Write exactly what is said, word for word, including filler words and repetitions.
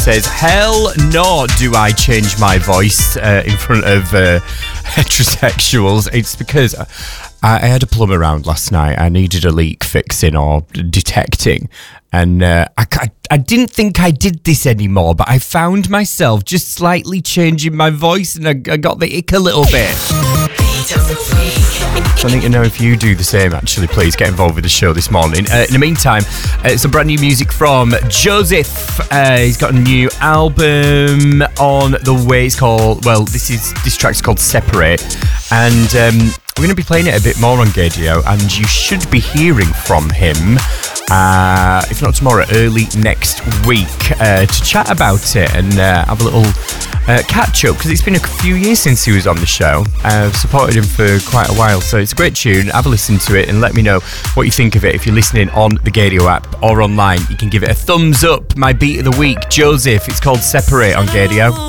says, hell no do I change my voice uh, in front of uh, heterosexuals. It's because I, I had a plumber around last night. I needed a leak fixing or detecting. And uh, I, I, I didn't think I did this anymore, but I found myself just slightly changing my voice and I, I got the ick a little bit. So I need to know if you do the same, actually. Please get involved with the show this morning. Uh, in the meantime, uh, some brand new music from Joseph. Uh, he's got a new album on the way. It's called, well, this is this track's called Separate. And um, we're going to be playing it a bit more on Gadio, and you should be hearing from him, uh, if not tomorrow, early next week, uh, to chat about it and uh, have a little uh, catch-up, because it's been a few years since he was on the show. I've supported him for quite a while, so it's a great tune. Have a listen to it and let me know what you think of it. If you're listening on the Gadio app or online, you can give it a thumbs up. My beat of the week, Joseph. It's called Separate on Gadio.